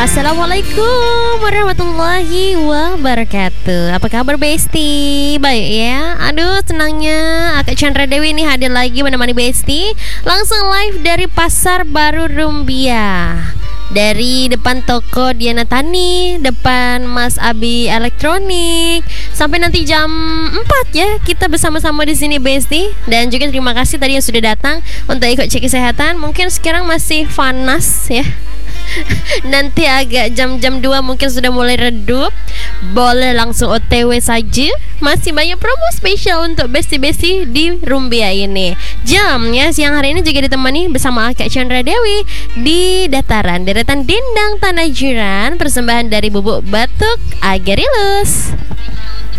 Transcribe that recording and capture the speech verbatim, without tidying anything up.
Assalamualaikum warahmatullahi wabarakatuh. Apa kabar Besti? Baik ya. Aduh senangnya Akak Chandra Dewi ini hadir lagi menemani Besti langsung live dari Pasar Baru Rumbia, dari depan toko Diana Tani, depan Mas Abi Elektronik, sampai nanti jam empat ya kita bersama-sama di sini Besti. Dan juga terima kasih tadi yang sudah datang untuk ikut cek kesehatan. Mungkin sekarang masih panas ya. Nanti agak jam-jam dua mungkin sudah mulai redup. Boleh langsung O T W saja. Masih banyak promo spesial untuk besti-besti di Rumbia ini. Jamnya siang hari ini juga ditemani bersama Kak Chandra Dewi di dataran deretan Dendang Tanah Jiran, persembahan dari Bubuk Batuk Agerilus.